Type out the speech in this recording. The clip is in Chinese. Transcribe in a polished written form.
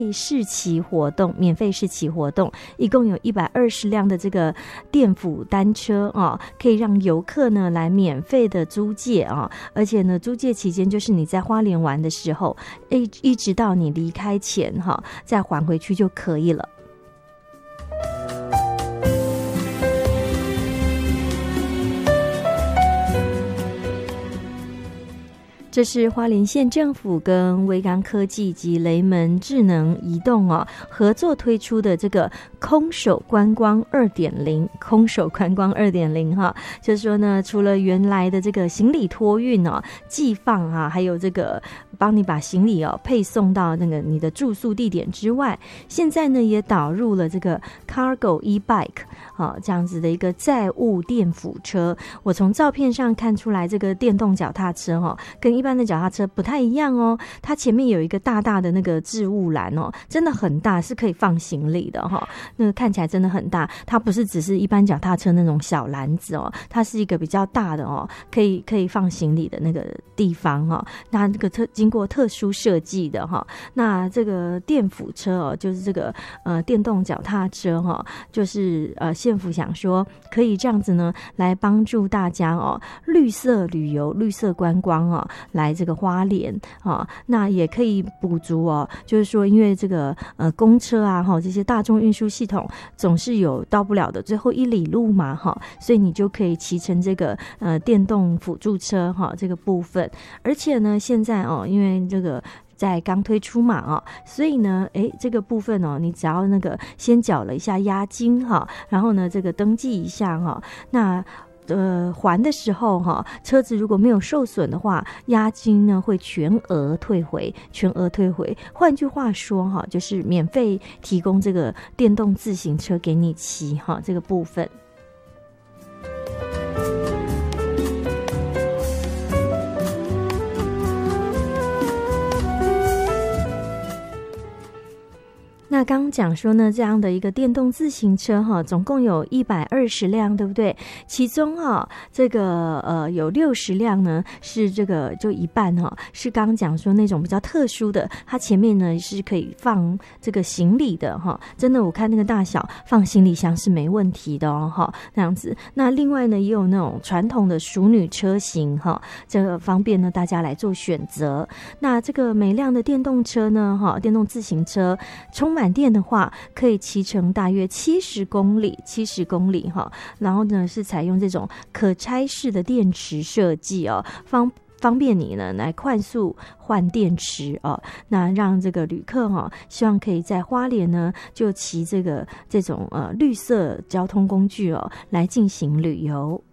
试骑活动，免费试骑活动，一共有120辆的这个电辅单车啊，可以让游客呢来免费的租借啊，而且呢租借期间就是你在花莲玩的时候，一直到你离开前哈，再还回去就可以了。这是花莲县政府跟威刚科技及雷门智能移动合作推出的这个空手观光 2.0 空手观光 2.0 哈，就是说呢，除了原来的这个行李托运寄放还有这个帮你把行李配送到那个你的住宿地点之外，现在呢也导入了这个 Cargo e-bike 这样子的一个载物电辅车。我从照片上看出来，这个电动脚踏车跟一般的脚踏车不太一样哦，它前面有一个大大的那个置物篮真的很大，是可以放行李的那个看起来真的很大，它不是只是一般脚踏车那种小篮子它是一个比较大的可以放行李的那个地方那这个经过特殊设计的那这个电辅车就是这个电动脚踏车就是县府想说可以这样子呢来帮助大家绿色旅游、绿色观光来这个花莲那也可以补足就是说因为这个公车这些大众运输系统总是有到不了的最后1里路嘛所以你就可以骑乘这个电动辅助车这个部分。而且呢现在因为这个在刚推出嘛所以呢这个部分你只要那个先缴了一下押金然后呢这个登记一下那还的时候车子如果没有受损的话，押金呢会全额退回。换句话说就是免费提供这个电动自行车给你骑这个部分。那刚刚讲说呢，这样的一个电动自行车总共有120辆，对不对？其中这个有60辆呢是这个就一半是刚刚讲说那种比较特殊的，它前面呢是可以放这个行李的真的我看那个大小放行李箱是没问题的那样子。那另外呢也有那种传统的淑女车型这个方便呢大家来做选择。那这个每辆的电动车呢电动自行车充满电的话可以骑乘大约70公里然后呢是采用这种可拆式的电池设计方便你呢来快速换电池那让这个旅客希望可以在花莲呢就骑这种绿色交通工具来进行旅游。